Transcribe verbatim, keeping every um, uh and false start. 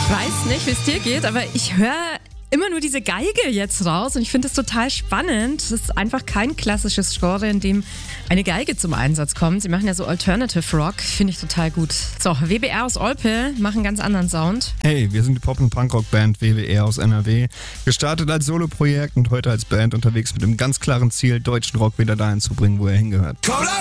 Ich weiß nicht, wie es dir geht, aber ich höre immer nur diese Geige jetzt raus und ich finde das total spannend. Das ist einfach kein klassisches Genre, in dem eine Geige zum Einsatz kommt. Sie machen ja so Alternative Rock, finde ich total gut. So, W B R aus Olpe machen einen ganz anderen Sound. Hey, wir sind die Pop- und Punkrock-Band W W R aus N R W. Gestartet als Soloprojekt und heute als Band unterwegs mit dem ganz klaren Ziel, deutschen Rock wieder dahin zu bringen, wo er hingehört.